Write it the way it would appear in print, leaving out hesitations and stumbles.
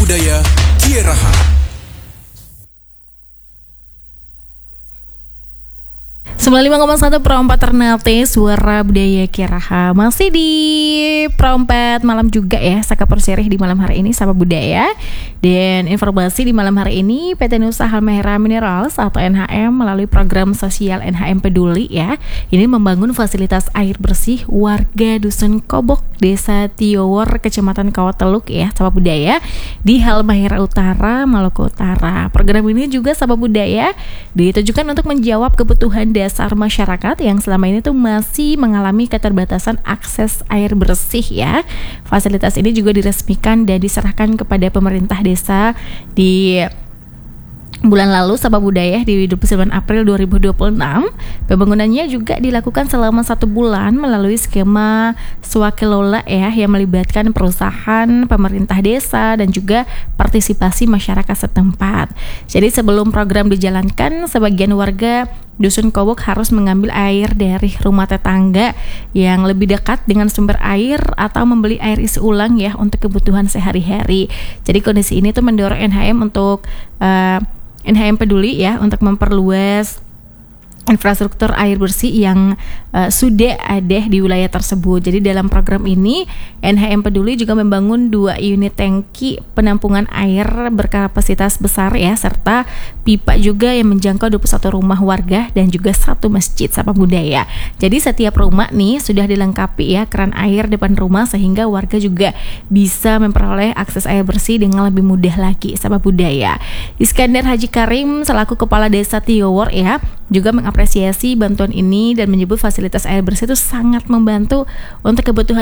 Budaya Kieraha. Sembilan 95,1 Pro 4 Ternate, Suara Budaya Kieraha. Masih di Pro 4 malam juga ya, Saka Persirih di malam hari ini Sapa Budaya. Dan informasi di malam hari ini, PT Nusa Halmahera Minerals atau NHM melalui program sosial NHM Peduli ya, ini membangun fasilitas air bersih warga Dusun Kobok, Desa Tiowor, Kecamatan Kawateluk ya, Sapa Budaya, di Halmahera Utara, Maluku Utara. Program ini juga Sapa Budaya ditujukan untuk menjawab kebutuhan dasar masyarakat yang selama ini tuh masih mengalami keterbatasan akses air bersih ya. Fasilitas ini juga diresmikan dan diserahkan kepada pemerintah desa di bulan lalu Sapa Budaya di 29 April 2026. Pembangunannya juga dilakukan selama 1 bulan melalui skema swakelola ya, yang melibatkan perusahaan, pemerintah desa dan juga partisipasi masyarakat setempat. Jadi sebelum program dijalankan, sebagian warga Dusun Kobok harus mengambil air dari rumah tetangga yang lebih dekat dengan sumber air atau membeli air isi ulang ya untuk kebutuhan sehari-hari. Jadi kondisi ini tuh mendorong NHM untuk NHM Peduli ya untuk memperluas infrastruktur air bersih yang sudah ada di wilayah tersebut. Jadi dalam program ini NHM Peduli juga membangun 2 unit tangki penampungan air berkapasitas besar ya, serta pipa juga yang menjangkau 21 rumah warga dan juga 1 masjid Sapa Budaya. Jadi setiap rumah nih sudah dilengkapi ya keran air depan rumah sehingga warga juga bisa memperoleh akses air bersih dengan lebih mudah lagi Sapa Budaya. Iskandar Haji Karim selaku Kepala Desa Tiowor ya juga mengapresiasi bantuan ini dan menyebut fasilitas air bersih itu sangat membantu untuk kebutuhan